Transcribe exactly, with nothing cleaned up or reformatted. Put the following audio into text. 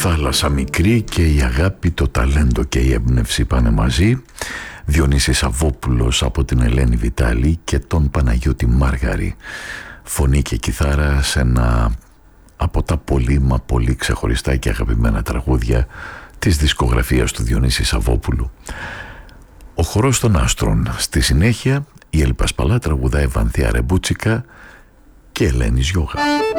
θάλασσα μικρή και η αγάπη, το ταλέντο και η έμπνευση πάνε μαζί. Διονύσης Σαββόπουλος από την Ελένη Βιτάλη και τον Παναγιώτη Μάργαρη. Φωνή και κιθάρα σε ένα από τα πολύ μα πολύ ξεχωριστά και αγαπημένα τραγούδια της δισκογραφίας του Διονύση Σαββόπουλου. Ο χορός των άστρων. Στη συνέχεια η Ελπασπαλά τραγουδάει Βανθία Ρεμπούτσικα και Ελένης Γιώγα.